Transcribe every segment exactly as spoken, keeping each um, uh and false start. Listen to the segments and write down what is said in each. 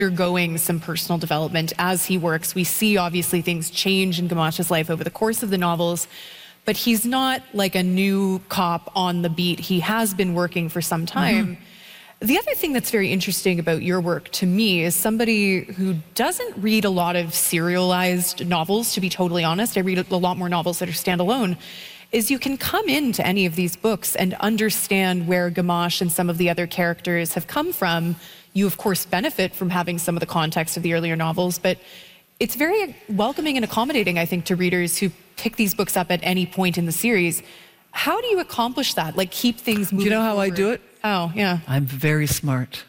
undergoing some personal development as he works. We see obviously things change in Gamache's life over the course of the novels, but he's not like a new cop on the beat. He has been working for some time. Mm-hmm. The other thing that's very interesting about your work to me is somebody who doesn't read a lot of serialized novels, to be totally honest. I read a lot more novels that are standalone, is you can come into any of these books and understand where Gamache and some of the other characters have come from. You, of course, benefit from having some of the context of the earlier novels, but it's very welcoming and accommodating, I think, to readers who pick these books up at any point in the series. How do you accomplish that? Like, keep things moving Do you know how forward? I do it? Oh, yeah. I'm very smart.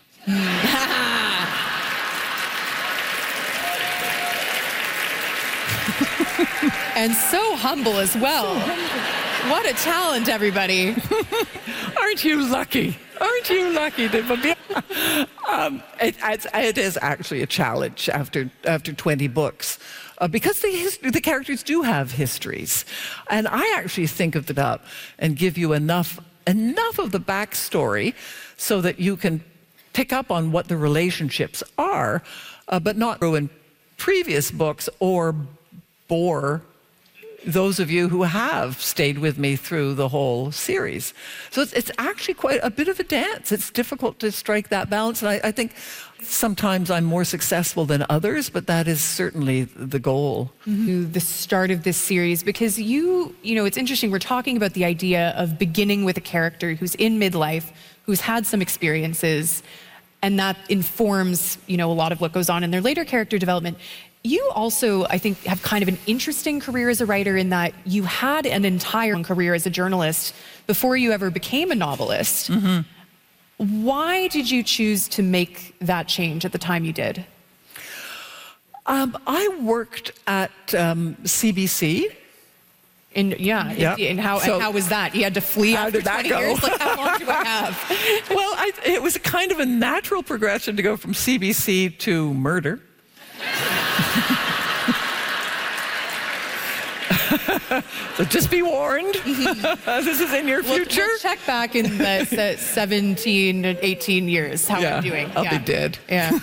And so humble as well. So humble. What a talent, everybody. Aren't you lucky? Aren't you lucky? To um, it, it is actually a challenge after, after twenty books. Uh, because the, his, the characters do have histories. And I actually think of it up and give you enough, enough of the backstory so that you can pick up on what the relationships are, uh, but not ruin previous books or bore those of you who have stayed with me through the whole series. So it's, it's actually quite a bit of a dance. It's difficult to strike that balance. And I, I think sometimes I'm more successful than others, but that is certainly the goal. Mm-hmm. The start of this series, because you, you know, it's interesting, we're talking about the idea of beginning with a character who's in midlife, who's had some experiences, and that informs, you know, a lot of what goes on in their later character development. You also, I think, have kind of an interesting career as a writer in that you had an entire career as a journalist before you ever became a novelist. Mm-hmm. Why did you choose to make that change at the time you did? Um, I worked at um, C B C. And yeah, yep. and, how, so, and how was that? You had to flee how after did that twenty go? years? Like, how long do I have? Well, I, it was kind of a natural progression to go from C B C to murder. So just be warned. This is in your future. We'll, we'll check back in the seventeen, eighteen years, how yeah, I'm doing. I'll yeah. be dead. Yeah.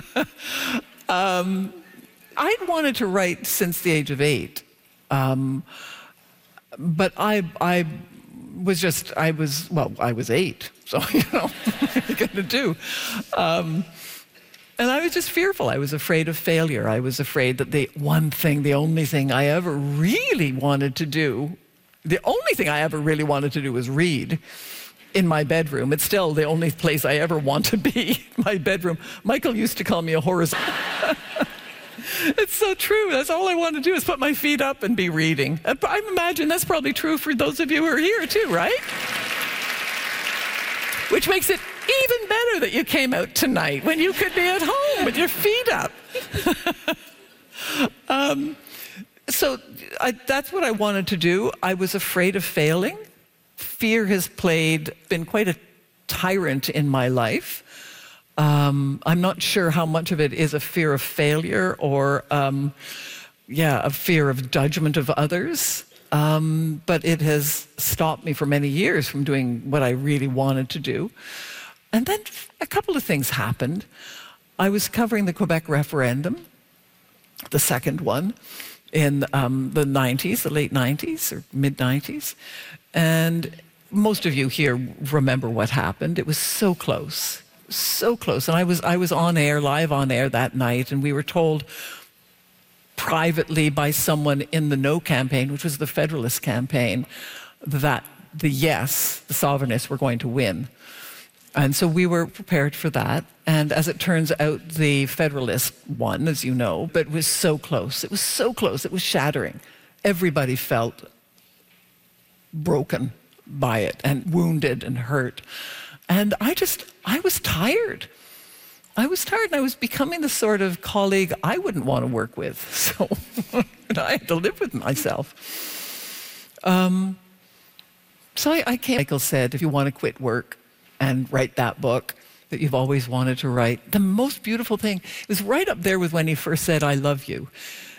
um, I'd wanted to write since the age of eight. Um, but I, I was just, I was, well, I was eight. So, you know, what are you going to do? Um, And I was just fearful. I was afraid of failure. I was afraid that the one thing, the only thing I ever really wanted to do, the only thing I ever really wanted to do was read in my bedroom. It's still the only place I ever want to be, my bedroom. Michael used to call me a horizontal. It's so true. That's all I want to do is put my feet up and be reading. I imagine that's probably true for those of you who are here too, right? Which makes it even better that you came out tonight when you could be at home with your feet up. um, so I, that's what I wanted to do. I was afraid of failing. Fear has played, been quite a tyrant in my life. Um, I'm not sure how much of it is a fear of failure or, um, yeah, a fear of judgment of others. Um, but it has stopped me for many years from doing what I really wanted to do. And then a couple of things happened. I was covering the Quebec referendum, the second one, in um, the nineties, the late nineties or mid nineties. And most of you here remember what happened. It was so close, so close. And I was, I was on air, live on air that night, and we were told privately by someone in the No campaign, which was the Federalist campaign, that the yes, the sovereignists were going to win. And so we were prepared for that. And as it turns out, the Federalist won, as you know, but it was so close. It was so close. It was shattering. Everybody felt broken by it and wounded and hurt. And I just, I was tired. I was tired, and I was becoming the sort of colleague I wouldn't want to work with. So and I had to live with myself. Um, so I, I came, Michael said, if you want to quit work and write that book that you've always wanted to write, the most beautiful thing, it was right up there with when he first said, I love you.